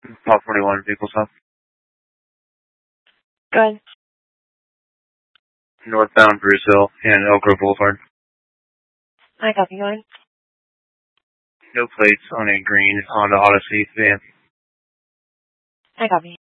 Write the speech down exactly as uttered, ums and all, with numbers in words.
Top forty-one, vehicle stop. Go ahead. Northbound Bruce Hill and Elk Grove Boulevard. I copy. Go ahead. No plates on a green Honda Odyssey van. I copy.